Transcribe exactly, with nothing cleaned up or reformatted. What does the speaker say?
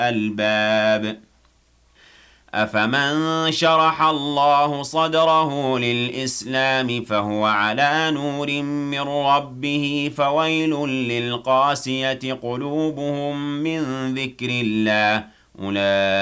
الألباب أفمن شرح الله صدره للإسلام فهو على نور من ربه فويل للقاسية قلوبهم من ذكر الله أولئك